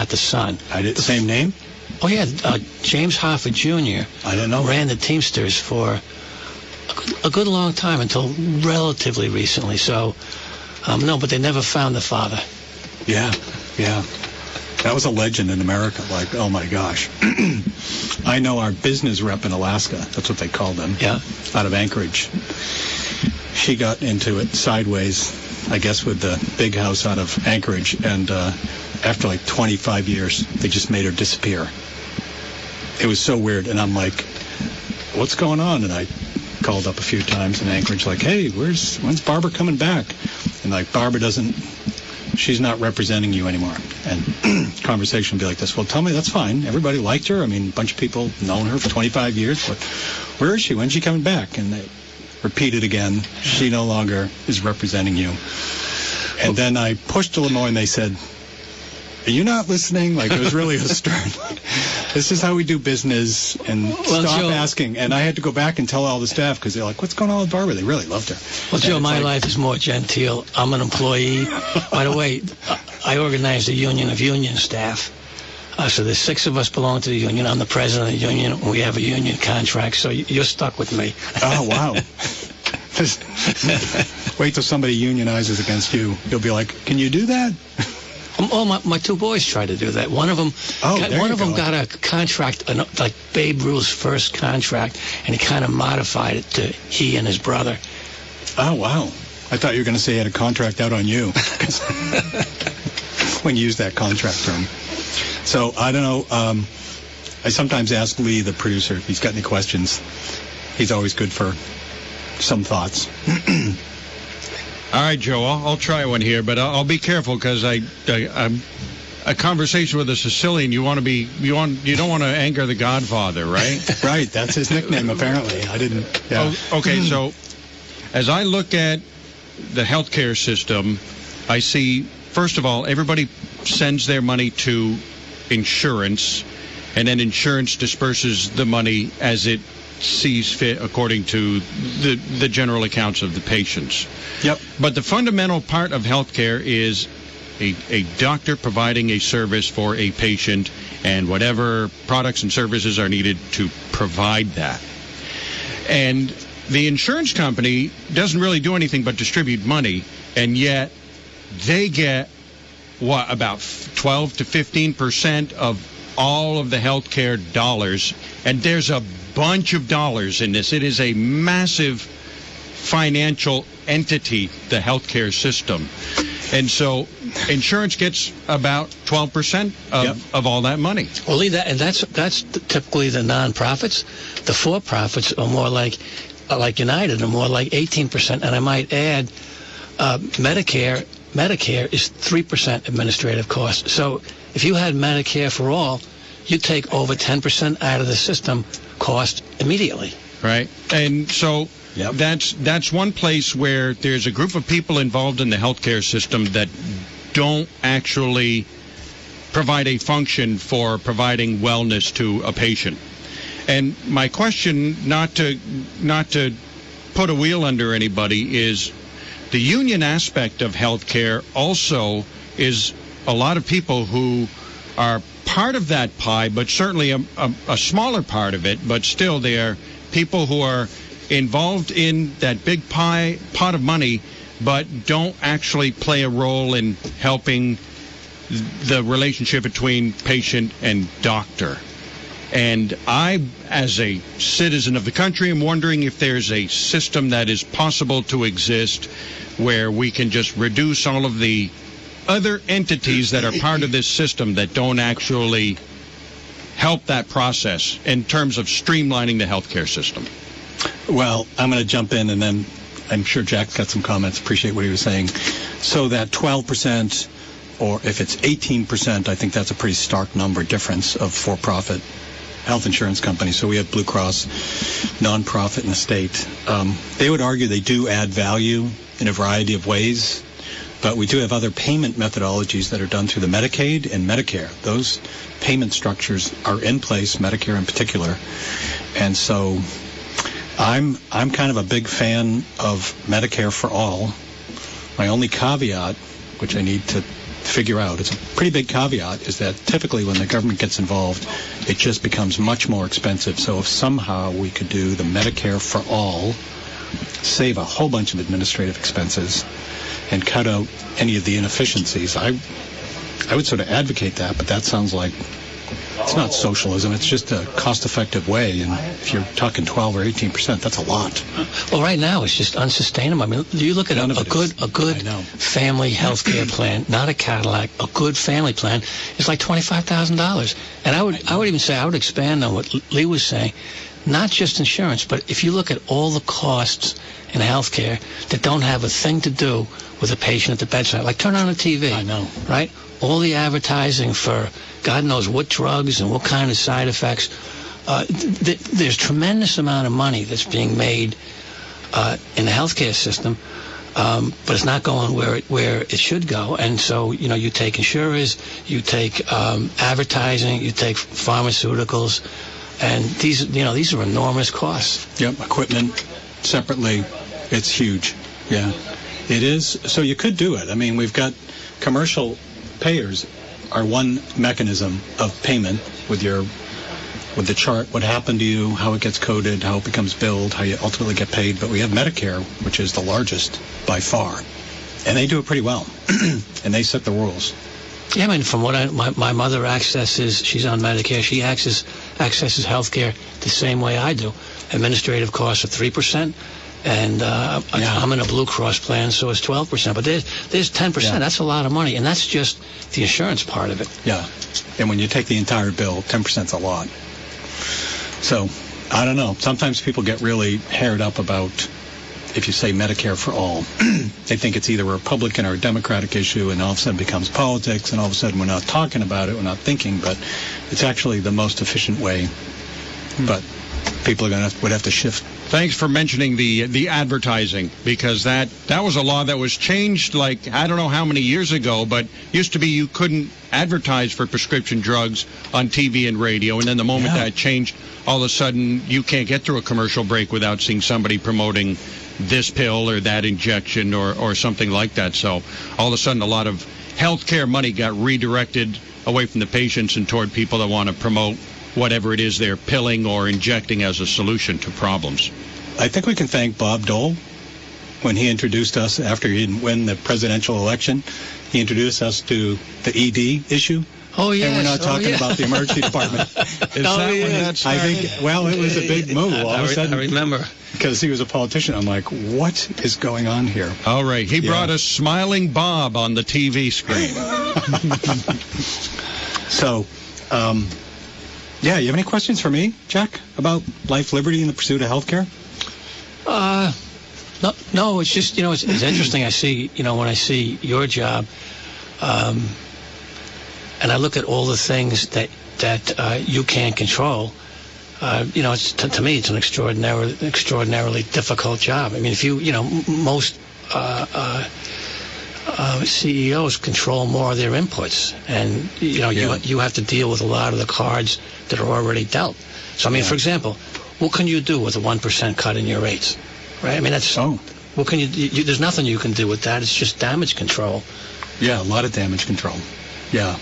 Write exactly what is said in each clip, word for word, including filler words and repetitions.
the son. I did. Same name? Oh, yeah. Uh, James Hoffa Junior I didn't know. Ran the Teamsters for a good, a good long time until relatively recently. So, um, no, but they never found the father. Yeah, yeah. That was a legend in America. Like, oh, my gosh. I know our business rep in Alaska. That's what they called them. Yeah. Out of Anchorage. She got into it sideways, I guess, with the big house out of Anchorage. And uh, after like twenty-five years, they just made her disappear. It was so weird. And I'm like, what's going on? And I called up a few times in Anchorage, like, hey, where's when's Barbara coming back? And like, Barbara doesn't, she's not representing you anymore. And conversation would be like this. Well, tell me, that's fine. Everybody liked her. I mean, a bunch of people known her for twenty-five years. But where is she? When's she coming back? And they repeated again, she no longer is representing you. And then I pushed a little more, and they said, are you not listening? Like, it was really a stern, like, this is how we do business, and well, stop Joe, asking. And I had to go back and tell all the staff, because they're like, what's going on with Barbara? They really loved her. Well, Joe, my like, life is more genteel. I'm an employee. By the way, I organize the Union of Union Staff. Uh, so there's six of us belong to the union. I'm the president of the union. And we have a union contract, so you're stuck with me. Oh, wow. Wait till somebody unionizes against you. You'll be like, can you do that? Oh, my, my two boys tried to do that. One of them, oh, got, one of them got a contract, like Babe Ruth's first contract, and he kind of modified it to he and his brother. Oh, wow. I thought you were going to say he had a contract out on you when you use that contract term. So, I don't know. Um, I sometimes ask Lee, the producer, if he's got any questions. He's always good for some thoughts. All right, Joe, I'll, I'll try one here, but I'll, I'll be careful because I, I, I'm a conversation with a Sicilian. You want to be, you want, you don't want to anger the Godfather, right? Right. That's his nickname, apparently. I didn't. Yeah. Oh, okay, so as I look at the healthcare system, I see, first of all, everybody sends their money to insurance, and then insurance disperses the money as it sees fit according to the the general accounts of the patients. Yep. But the fundamental part of healthcare is a, a doctor providing a service for a patient and whatever products and services are needed to provide that. And the insurance company doesn't really do anything but distribute money, and yet they get, what, about twelve to fifteen percent of all of the healthcare dollars, and there's a bunch of dollars in this. It is a massive financial entity, the healthcare system. And so insurance gets about twelve percent of, yep. of all that money. Well, Lee, that, and that's that's typically the non-profits. The for-profits are more like, like United, are more like eighteen percent. And I might add, uh, Medicare, Medicare is three percent administrative cost. So if you had Medicare for all, you'd take over ten percent out of the system cost immediately. Right. And so yep. that's that's one place where there's a group of people involved in the healthcare system that don't actually provide a function for providing wellness to a patient. And my question, not to not to put a wheel under anybody, is the union aspect of healthcare also is a lot of people who are part of that pie, but certainly a, a, a smaller part of it, but still they are people who are involved in that big pie pot of money, but don't actually play a role in helping the relationship between patient and doctor. And I, as a citizen of the country, am wondering if there's a system that is possible to exist where we can just reduce all of the other entities that are part of this system that don't actually help that process in terms of streamlining the healthcare system. Well, I'm going to jump in, and then I'm sure Jack's got some comments. Appreciate what he was saying. So that twelve percent, or if it's eighteen percent, I think that's a pretty stark number difference of for-profit health insurance companies. So we have Blue Cross, non-profit, and the state. Um, they would argue they do add value in a variety of ways, but we do have other payment methodologies that are done through the Medicaid and Medicare. Those payment structures are in place, Medicare in particular. And so I'm I'm kind of a big fan of Medicare for all. My only caveat, which I need to figure out, it's a pretty big caveat, is that typically when the government gets involved, it just becomes much more expensive. So if somehow we could do the Medicare for all, save a whole bunch of administrative expenses, and cut out any of the inefficiencies, I I would sort of advocate that, but that sounds like it's not socialism. It's just a cost-effective way, and if you're talking twelve or eighteen percent, that's a lot. Well, right now it's just unsustainable. I mean, you look at a, a good a good family health care plan, not a Cadillac, a good family plan is like twenty-five thousand dollars. And I would I would even say I would expand on what Lee was saying, not just insurance, but if you look at all the costs in health care that don't have a thing to do with the patient at the bedside, like turn on the T V. I know, right? All the advertising for God knows what drugs and what kind of side effects. Uh, th- th- there's tremendous amount of money that's being made uh, in the healthcare system, um, but it's not going where it, where it should go. And so, you know, you take insurers, you take um, advertising, you take pharmaceuticals, and these, you know, these are enormous costs. Yep, equipment separately, it's huge. Yeah, it is. So you could do it. I mean, we've got commercial payers are one mechanism of payment with your with the chart, what happened to you, how it gets coded, how it becomes billed, how you ultimately get paid. But we have Medicare, which is the largest by far, and they do it pretty well, and they set the rules. Yeah, I mean, from what I, my, my mother accesses, she's on Medicare, she accesses, accesses health care the same way I do. Administrative costs are three percent. And uh, yeah. I'm in a Blue Cross plan, so it's twelve percent. But there's, there's ten percent. Yeah. That's a lot of money, and that's just the insurance part of it. Yeah. And when you take the entire bill, ten percent's a lot. So, I don't know. Sometimes people get really haired up about, if you say Medicare for all, they think it's either a Republican or a Democratic issue, and all of a sudden it becomes politics, and all of a sudden we're not talking about it, we're not thinking, but it's actually the most efficient way. But people are going to would have to shift. Thanks for mentioning the the advertising, because that that was a law that was changed like I don't know how many years ago, but used to be you couldn't advertise for prescription drugs on T V and radio, and then the moment yeah. that changed, all of a sudden you can't get through a commercial break without seeing somebody promoting this pill or that injection or, or something like that. So all of a sudden a lot of healthcare money got redirected away from the patients and toward people that want to promote whatever it is they're pilling or injecting as a solution to problems. I think we can thank Bob Dole when he introduced us after he didn't win the presidential election. He introduced us to the E D issue. Oh, yes. And we're not talking oh, yeah. about the emergency department. Is oh, that yes. when that started? I think, well, it was a big move all I, of a sudden. I remember. Because he was a politician. I'm like, what is going on here? All right. He yeah. brought us Smiling Bob on the T V screen. So, um, yeah, you have any questions for me, Jack, about life, liberty, and the pursuit of health care? Uh, no, no, it's just, you know, it's, it's interesting. I see, you know, when I see your job, um, and I look at all the things that, that uh, you can't control, uh, you know, it's, to, to me, it's an extraordinarily, extraordinarily difficult job. I mean, if you, you know, m- most uh, uh, uh, C E Os control more of their inputs, and, you know, yeah. you, you have to deal with a lot of the cards that are already dealt. So, I mean, yeah. for example, what can you do with a one percent cut in your rates? Right? I mean, that's... Oh. What can you, you... There's nothing you can do with that. It's just damage control. Yeah, a lot of damage control. Yeah.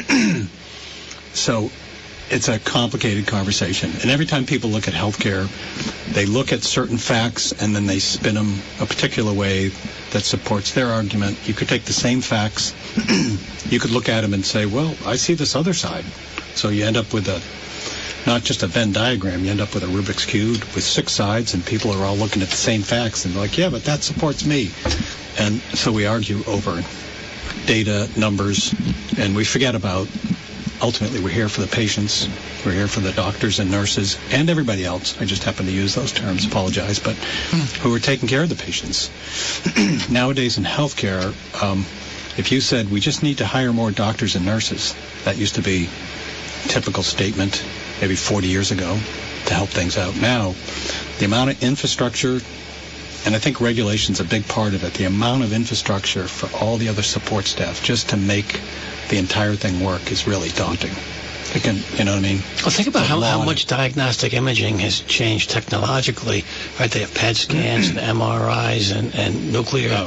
So, it's a complicated conversation. And every time people look at healthcare, they look at certain facts and then they spin them a particular way that supports their argument. You could take the same facts, you could look at them and say, well, I see this other side. So you end up with a, not just a Venn diagram, you end up with a Rubik's Cube with six sides, and people are all looking at the same facts and they're like, yeah, but that supports me. And so we argue over data, numbers, and we forget about, ultimately, we're here for the patients, we're here for the doctors and nurses, and everybody else. I just happen to use those terms, apologize, but who are taking care of the patients. Nowadays in healthcare, um, if you said, we just need to hire more doctors and nurses, that used to be a typical statement maybe forty years ago to help things out. Now, the amount of infrastructure, and I think regulation's a big part of it, the amount of infrastructure for all the other support staff just to make the entire thing work is really daunting. It can, you know what I mean? Well, think about how, how much diagnostic imaging has changed technologically. Right, they have P E T scans and M R Is and, and nuclear oh.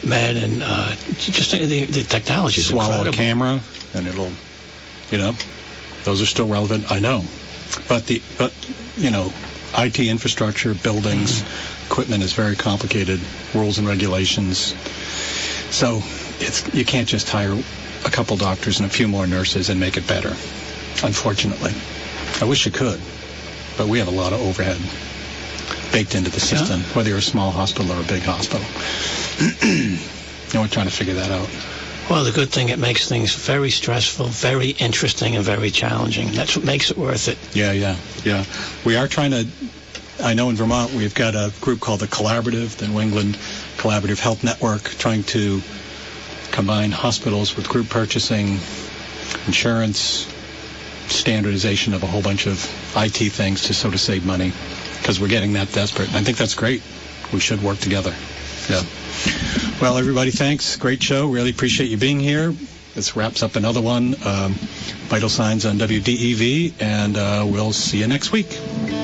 med, and uh, just the, the technology is Swallow incredible. a camera, and it'll, you know, those are still relevant. I know, but the but you know, I T infrastructure, buildings, mm-hmm. equipment is very complicated. Rules and regulations. So it's you can't just hire a couple doctors and a few more nurses and make it better. Unfortunately, I wish you could, but we have a lot of overhead baked into the system, yeah. whether you're a small hospital or a big hospital. And we're trying to figure that out. Well, the good thing, it makes things very stressful, very interesting, and very challenging. That's what makes it worth it. Yeah, yeah, yeah. We are trying to, I know in Vermont we've got a group called the Collaborative, the New England Collaborative Health Network, trying to combine hospitals with group purchasing, insurance, standardization of a whole bunch of I T things to sort of save money, because we're getting that desperate. And I think that's great. We should work together. Yeah. Well, everybody, thanks. Great show. Really appreciate you being here. This wraps up another one. Um, Vital Signs on W D E V, and uh, we'll see you next week.